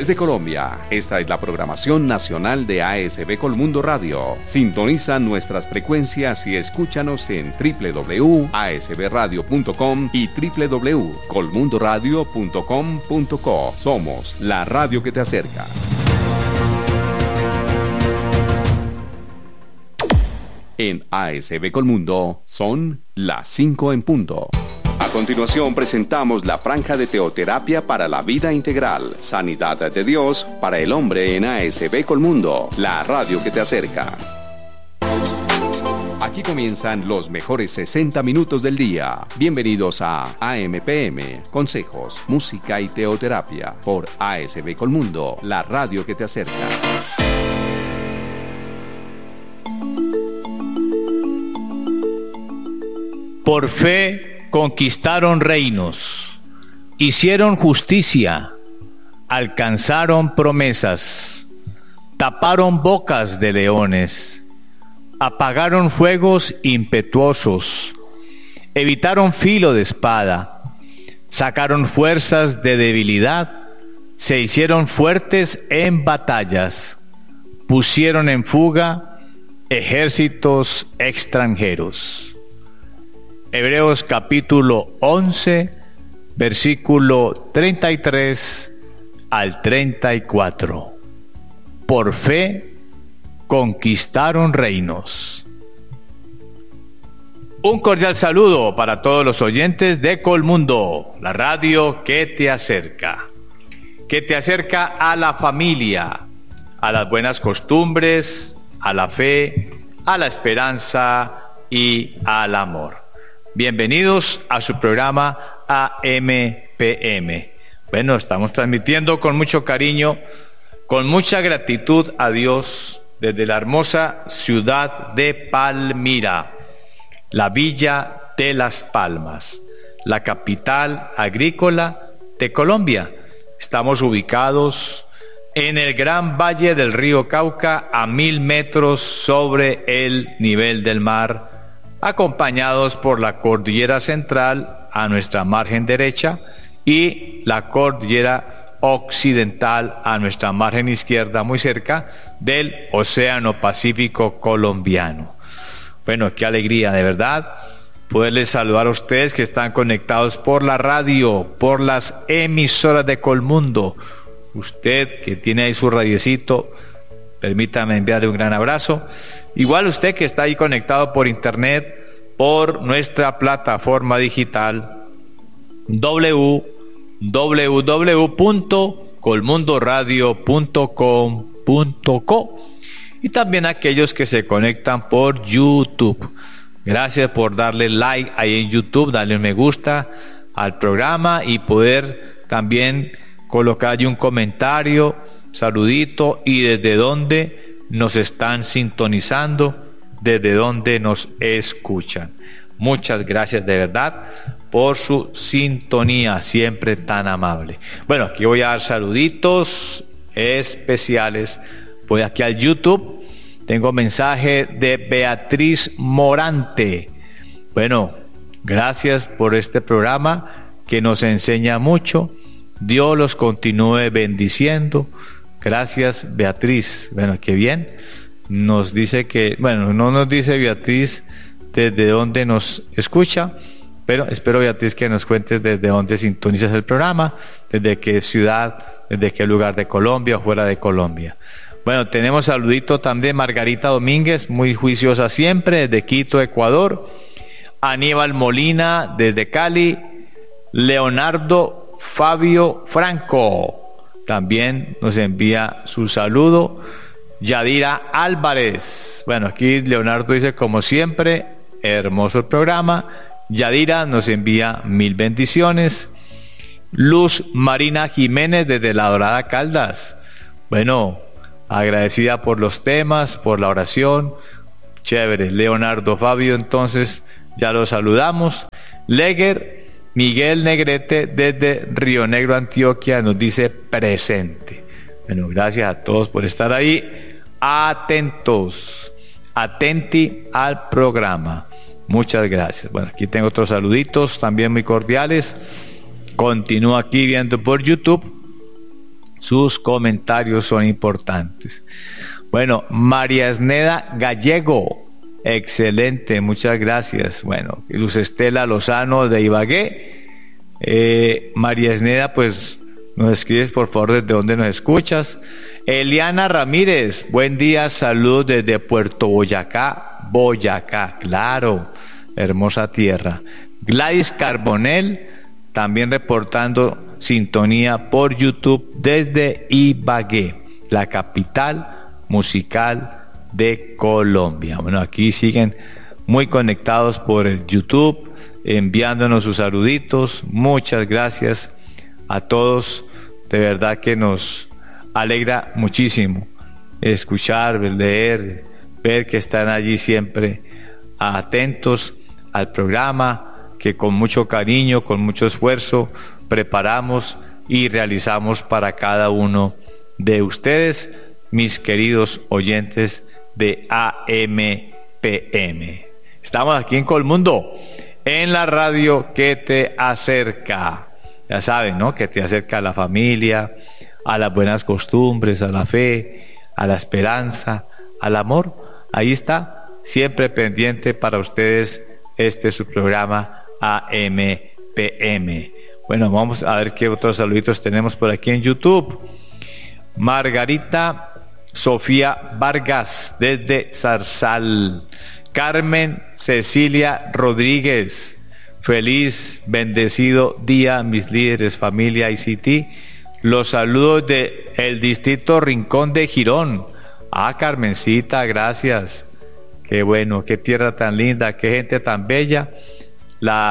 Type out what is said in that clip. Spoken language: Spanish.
desde Colombia. Esta es la programación nacional de ASB Colmundo Radio. Sintoniza nuestras frecuencias y escúchanos en www.asbradio.com y www.colmundoradio.com.co. Somos la radio que te acerca. En ASB Colmundo son las 5 en punto. A continuación presentamos la franja de teoterapia para la vida integral, sanidad de Dios para el hombre en ASB Colmundo, la radio que te acerca. Aquí comienzan los mejores 60 minutos del día. Bienvenidos a AMPM, consejos, música y teoterapia por ASB Colmundo, la radio que te acerca. Por fe conquistaron reinos, hicieron justicia, alcanzaron promesas, taparon bocas de leones, apagaron fuegos impetuosos, evitaron filo de espada, sacaron fuerzas de debilidad, se hicieron fuertes en batallas, pusieron en fuga ejércitos extranjeros. Hebreos capítulo 11, versículo 33 al 34. Por fe conquistaron reinos. Un cordial saludo para todos los oyentes de Colmundo, la radio que te acerca a la familia, a las buenas costumbres, a la fe, a la esperanza y al amor. Bienvenidos a su programa AMPM. Bueno, estamos transmitiendo con mucho cariño, con mucha gratitud a Dios desde la hermosa ciudad de Palmira, la Villa de las Palmas, la capital agrícola de Colombia. Estamos ubicados en el gran valle del río Cauca, a 1000 metros sobre el nivel del mar, acompañados por la cordillera central a nuestra margen derecha y la cordillera occidental a nuestra margen izquierda, muy cerca del Océano Pacífico colombiano. Bueno, qué alegría, de verdad, poderles saludar a ustedes que están conectados por la radio, por las emisoras de Colmundo. Usted que tiene ahí su radiecito, permítame enviarle un gran abrazo. Igual usted que está ahí conectado por internet, por nuestra plataforma digital www.colmundoradio.com.co, y también aquellos que se conectan por YouTube. Gracias por darle like ahí en YouTube, darle un me gusta al programa y poder también colocar allí un comentario, saludito y desde dónde nos están sintonizando, desde dónde nos escuchan. Muchas gracias de verdad por su sintonía siempre tan amable. Bueno, aquí voy a dar saluditos especiales. Voy aquí al YouTube. Tengo mensaje de Beatriz Morante. Bueno, gracias por este programa que nos enseña mucho. Dios los continúe bendiciendo. Gracias, Beatriz. Bueno, qué bien. Nos dice que, bueno, no nos dice Beatriz desde dónde nos escucha, pero espero, Beatriz, que nos cuentes desde dónde sintonizas el programa, desde qué ciudad, desde qué lugar de Colombia o fuera de Colombia. Bueno, tenemos saludito también Margarita Domínguez, muy juiciosa siempre, desde Quito, Ecuador. Aníbal Molina, desde Cali. Leonardo Fabio Franco también nos envía su saludo. Yadira Álvarez. Bueno, aquí Leonardo dice, como siempre, hermoso el programa. Yadira nos envía 1000 bendiciones. Luz Marina Jiménez desde La Dorada, Caldas. Bueno, agradecida por los temas, por la oración. Chévere. Leonardo Fabio, entonces ya lo saludamos. Leger Miguel Negrete desde Río Negro, Antioquia, nos dice presente. Bueno, gracias a todos por estar ahí. Atentos, atenti al programa. Muchas gracias. Bueno, aquí tengo otros saluditos también muy cordiales. Continúo aquí viendo por YouTube. Sus comentarios son importantes. Bueno, María Esneda Gallego, excelente, muchas gracias. Bueno, Luz Estela Lozano de Ibagué. María Esneda, pues nos escribes por favor desde dónde nos escuchas. Eliana Ramírez, buen día, salud desde Puerto Boyacá, claro, hermosa tierra. Gladys Carbonell, también reportando sintonía por YouTube desde Ibagué, la capital musical de Colombia. Bueno, aquí siguen muy conectados por el YouTube, enviándonos sus saluditos. Muchas gracias a todos, de verdad que nos alegra muchísimo escuchar, leer, ver que están allí siempre atentos al programa que con mucho cariño, con mucho esfuerzo preparamos y realizamos para cada uno de ustedes, mis queridos oyentes de AMPM. Estamos aquí en Colmundo, en la radio que te acerca. Ya saben, ¿no? Que te acerca a la familia, a las buenas costumbres, a la fe, a la esperanza, al amor. Ahí está, siempre pendiente para ustedes este es su programa AMPM. Bueno, vamos a ver qué otros saluditos tenemos por aquí en YouTube. Margarita Sofía Vargas desde Zarzal. Carmen Cecilia Rodríguez, feliz, bendecido día, mis líderes, familia ICT. Los saludos de el distrito Rincón de Girón. Carmencita, gracias. Qué bueno, qué tierra tan linda, qué gente tan bella.